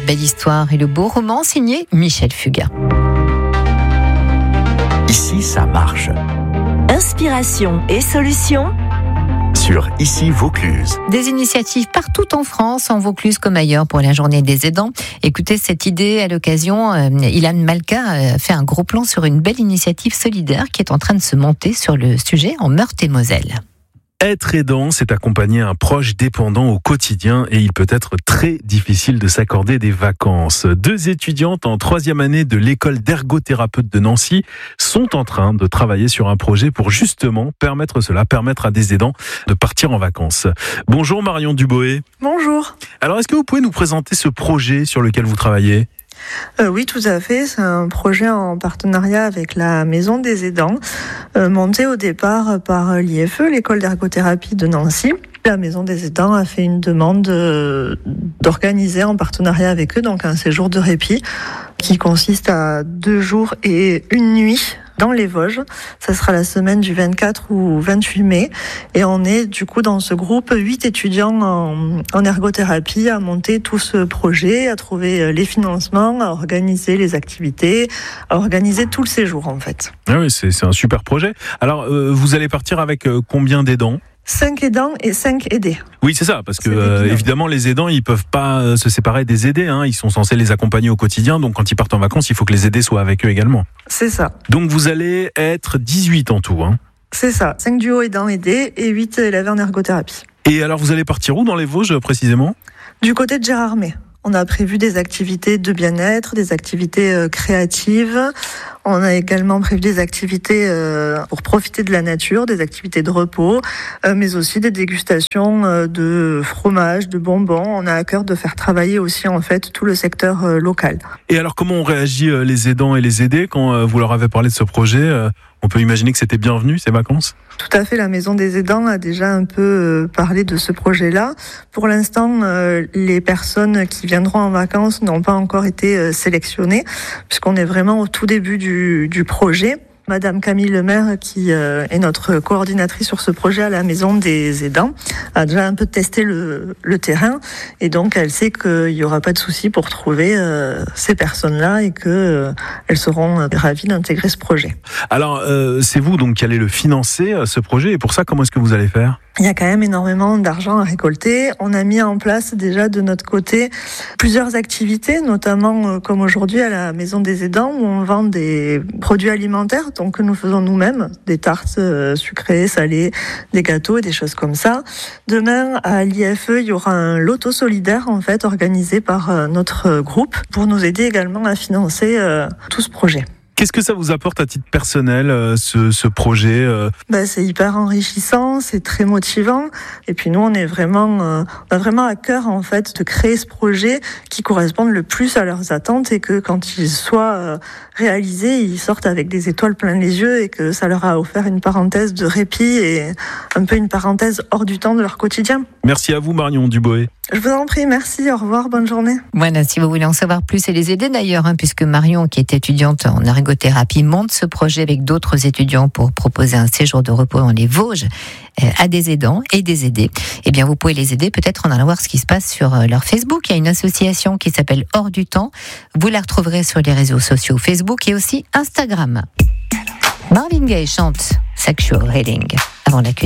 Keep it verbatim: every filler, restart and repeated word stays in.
belle histoire et le beau roman signé Michel Fugain. Ici, ça marche. Inspiration et solutions Sur Ici Vaucluse. Des initiatives partout en France, en Vaucluse comme ailleurs, pour la journée des aidants. Écoutez cette idée à l'occasion. Euh, Ilan Malka a fait un gros plan sur une belle initiative solidaire qui est en train de se monter sur le sujet en Meurthe-et-Moselle. Être aidant, c'est accompagner un proche dépendant au quotidien et il peut être très difficile de s'accorder des vacances. Deux étudiantes en troisième année de l'école d'ergothérapeute de Nancy sont en train de travailler sur un projet pour justement permettre cela, permettre à des aidants de partir en vacances. Bonjour Marion Duboé. Bonjour. Alors est-ce que vous pouvez nous présenter ce projet sur lequel vous travaillez ? Euh, oui, tout à fait. C'est un projet en partenariat avec la Maison des aidants, euh, monté au départ par l'I F E, l'école d'ergothérapie de Nancy. La Maison des aidants a fait une demande euh, d'organiser en partenariat avec eux donc un séjour de répit qui consiste à deux jours et une nuit dans les Vosges. Ça sera la semaine du vingt-quatre ou vingt-huit mai. Et on est du coup dans ce groupe huit étudiants en, en ergothérapie à monter tout ce projet, à trouver les financements, à organiser les activités, à organiser tout le séjour en fait. Ah oui, c'est, c'est un super projet. Alors, euh, vous allez partir avec euh, combien d'aidants ? Cinq aidants et cinq aidés. Oui, c'est ça, parce que euh, évidemment, les aidants, ils peuvent pas euh, se séparer des aidés. Hein, ils sont censés les accompagner au quotidien, donc quand ils partent en vacances, il faut que les aidés soient avec eux également. C'est ça. Donc vous allez être dix-huit en tout. Hein. C'est ça, cinq duos aidants aidés et huit élèves en ergothérapie. Et alors, vous allez partir où dans les Vosges précisément ? Du côté de Gérardmer. On a prévu des activités de bien-être, des activités euh, créatives. On a également prévu des activités euh, pour profiter de la nature, des activités de repos, euh, mais aussi des dégustations euh, de fromage, de bonbons. On a à cœur de faire travailler aussi en fait tout le secteur euh, local. Et alors, comment ont réagi euh, les aidants et les aidés quand euh, vous leur avez parlé de ce projet ? euh, On peut imaginer que c'était bienvenu, ces vacances ? Tout à fait, la Maison des aidants a déjà un peu parlé de ce projet-là. Pour l'instant, euh, les personnes qui viendront en vacances n'ont pas encore été sélectionnées, puisqu'on est vraiment au tout début du, du projet. Madame Camille Lemaire, qui euh, est notre coordinatrice sur ce projet à la Maison des aidants, a déjà un peu testé le, le terrain et donc elle sait qu'il n'y aura pas de souci pour trouver euh, ces personnes-là et qu'elles euh, seront ravies d'intégrer ce projet. Alors, euh, c'est vous donc qui allez le financer, ce projet, et pour ça, comment est-ce que vous allez faire ? Il y a quand même énormément d'argent à récolter. On a mis en place déjà de notre côté plusieurs activités, notamment euh, comme aujourd'hui à la Maison des aidants où on vend des produits alimentaires donc que nous faisons nous-mêmes, des tartes euh, sucrées, salées, des gâteaux et des choses comme ça. Demain à l'I F E, il y aura un loto solidaire en fait organisé par euh, notre groupe pour nous aider également à financer euh, tout ce projet. Qu'est-ce que ça vous apporte à titre personnel, euh, ce, ce projet euh... ben, c'est hyper enrichissant, c'est très motivant. Et puis nous, on est vraiment, euh, on a vraiment à cœur en fait de créer ce projet qui corresponde le plus à leurs attentes et que quand il soit euh, réalisé, ils sortent avec des étoiles plein les yeux et que ça leur a offert une parenthèse de répit et un peu une parenthèse hors du temps de leur quotidien. Merci à vous Marion Duboé. Je vous en prie, merci, au revoir, bonne journée. Voilà, si vous voulez en savoir plus et les aider d'ailleurs, hein, puisque Marion, qui est étudiante en ergothérapie, monte ce projet avec d'autres étudiants pour proposer un séjour de repos dans les Vosges euh, à des aidants et des aidés. Eh bien, vous pouvez les aider, peut-être en allant voir ce qui se passe sur euh, leur Facebook. Il y a une association qui s'appelle Hors du Temps. Vous la retrouverez sur les réseaux sociaux Facebook et aussi Instagram. Marvin Gaye chante Sexual Healing avant l'accueil.